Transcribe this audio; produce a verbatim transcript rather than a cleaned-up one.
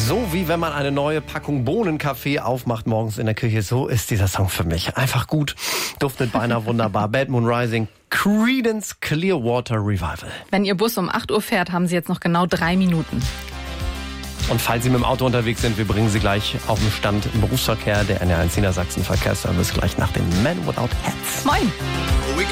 So wie wenn man eine neue Packung Bohnenkaffee aufmacht morgens in der Küche, so ist dieser Song für mich. Einfach gut, duftet beinahe wunderbar. Bad Moon Rising, Creedence Clearwater Revival. Wenn Ihr Bus um acht Uhr fährt, haben Sie jetzt noch genau drei Minuten. Und falls Sie mit dem Auto unterwegs sind, wir bringen Sie gleich auf den Stand im Berufsverkehr der N R eins Niedersachsen Verkehrsservice gleich nach dem Man Without Hats. Moin!